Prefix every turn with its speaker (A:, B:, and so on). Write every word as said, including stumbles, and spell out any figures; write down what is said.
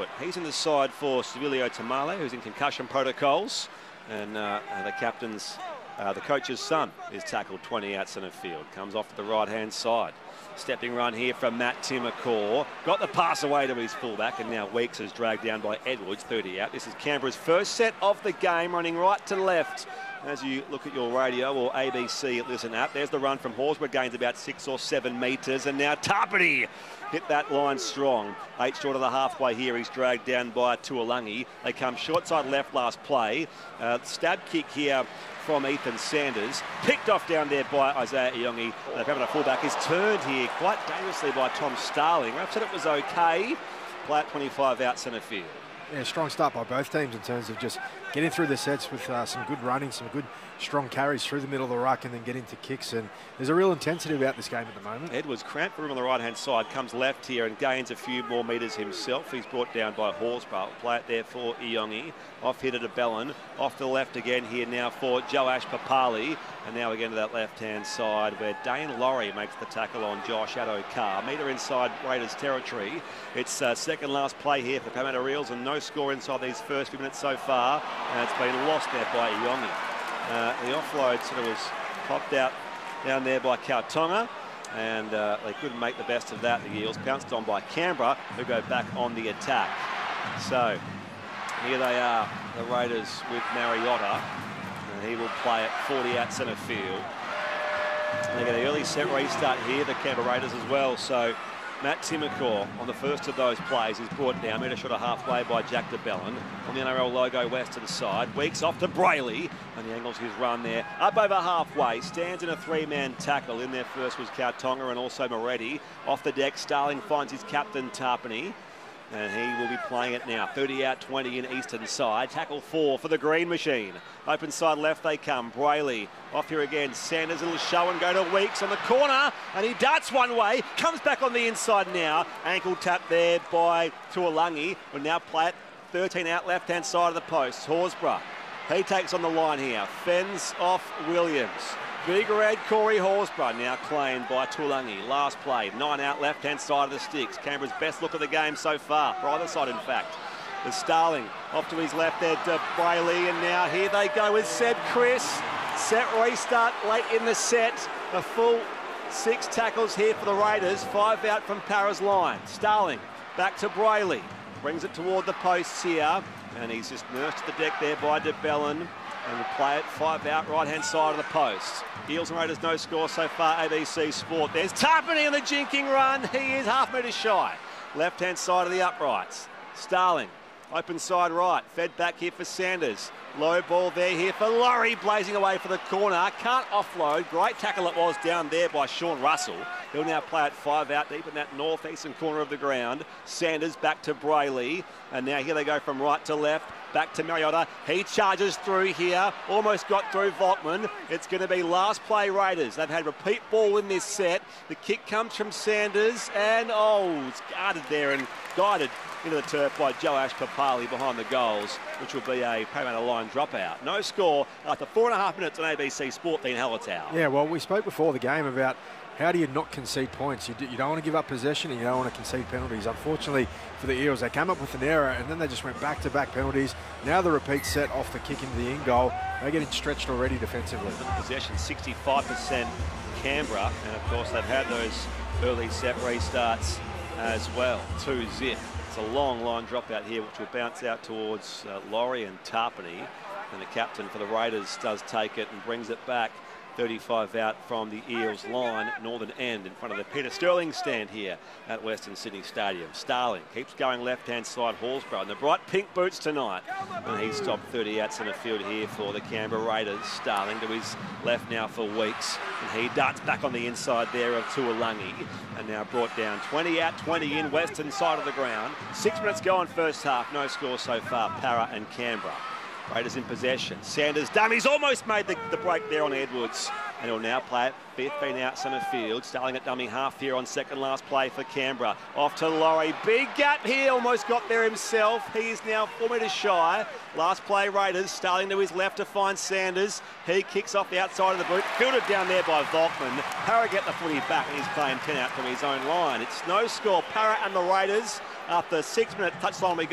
A: Stewart. He's in the side for Civilio Tamale, who's in concussion protocols. And, uh, and the captain's, uh, the coach's son is tackled twenty out centre field. Comes off to the right-hand side. Stepping run here from Matt Timmercore. Got the pass away to his fullback, and now Weeks is dragged down by Edwards, thirty out. This is Canberra's first set of the game, running right to left. As you look at your radio or A B C Listen app, there's the run from Horsburgh, gains about six or seven metres, and now Tarpany hit that line strong. Eight short of the halfway here. He's dragged down by Tuolangi. They come short side left last play. Uh, stab kick here from Ethan Sanders. Picked off down there by Isaiah Iongi. The Parramatta fullback is turned here quite dangerously by Tom Starling. Ref said it was okay. Play at twenty-five out centre field.
B: Yeah, strong start by both teams in terms of just getting through the sets with uh, some good running, some good strong carries through the middle of the ruck and then get into kicks. And there's a real intensity about this game at the moment.
A: Edwards cramped for him on the right-hand side, comes left here and gains a few more metres himself. He's brought down by Horsburgh. Play it there for Iongi. Off here to Bellin. Off to the left again here now for Joash Papali. And now again to that left-hand side where Dane Laurie makes the tackle on Josh Addo-Carr. Metre inside Raiders territory. It's uh, second last play here for Parramatta Eels and no score inside these first few minutes so far. And it's been lost there by Iongi. Uh, the offload sort of was popped out down there by Kautonga, and uh, they couldn't make the best of that. The Eels pounced on by Canberra, who go back on the attack. So here they are, the Raiders with Mariota, and he will play at forty out centre field. And they get an early set restart here, the Canberra Raiders as well. So Matt Timmercore on the first of those plays is brought down, metre short of halfway by Jack de Bellin. On the N R L logo west to the side. Weeks off to Brayley, and he angles his run there. Up over halfway, stands in a three-man tackle. In there first was Kautonga and also Moretti. Off the deck, Starling finds his captain, Tarpany. And he will be playing it now. thirty out, twenty in eastern side. Tackle four for the Green Machine. Open side left they come. Brayley off here again. Sanders, a little show and go to Weeks on the corner. And he darts one way. Comes back on the inside now. Ankle tap there by Tuolangi. Will now play it thirteen out left-hand side of the post. Horsburgh. He takes on the line here. Fends off Williams. Big red Corey Horsburgh now claimed by Tuolangi. Last play, nine out left-hand side of the sticks. Canberra's best look of the game so far, for either side in fact. The Starling off to his left there to Brayley, and now here they go with Seb Chris. Set restart late in the set. A full six tackles here for the Raiders. Five out from Para's line. Starling back to Brayley. Brings it toward the posts here, and he's just nursed to the deck there by de Bellin. And will play it five out, right-hand side of the post. Eels and Raiders no score so far, A B C Sport. There's Tarpany on the jinking run. He is half metre shy. Left-hand side of the uprights. Starling, open side right. Fed back here for Sanders. Low ball there here for Laurie, blazing away for the corner. Can't offload. Great tackle it was down there by Sean Russell. He'll now play it five out deep in that northeastern corner of the ground. Sanders back to Brayley. And now here they go from right to left. Back to Mariota. He charges through here. Almost got through Volkman. It's going to be last play Raiders. They've had repeat ball in this set. The kick comes from Sanders. And, oh, it's guarded there and guided into the turf by Joash Papali behind the goals, which will be a Parramatta line dropout. No score after four and a half minutes on A B C Sport, Dean Hallertau.
B: Yeah, well, we spoke before the game about how do you not concede points? You, do, you don't want to give up possession and you don't want to concede penalties. Unfortunately for the Eels, they came up with an error and then they just went back-to-back penalties. Now the repeat set off the kick into the in goal. They're getting stretched already defensively.
A: Possession sixty-five percent Canberra, and of course they've had those early set restarts as well. Two zip. It's a long line dropout here, which will bounce out towards uh, Laurie and Tarpany. And the captain for the Raiders does take it and brings it back. thirty-five out from the Eels line, northern end, in front of the Peter Sterling stand here at Western Sydney Stadium. Starling keeps going left-hand side, Horsburgh, and the bright pink boots tonight. And he stopped thirty out centre field here for the Canberra Raiders. Starling to his left now for Weeks, and he darts back on the inside there of Tuolangi, and now brought down twenty out, twenty in, western side of the ground. Six minutes gone first half, no score so far, Para and Canberra. Raiders in possession. Sanders dummies almost made the, the break there on Edwards. And he'll now play it fifteen out centre field. Starling at dummy half here on second last play for Canberra. Off to Laurie. Big gap here. Almost got there himself. He is now four metres shy. Last play Raiders. Starling to his left to find Sanders. He kicks off the outside of the boot. Fielded down there by Volkman. Para get the footy back and he's playing ten out from his own line. It's no score. Para and the Raiders after six minute touchline we go.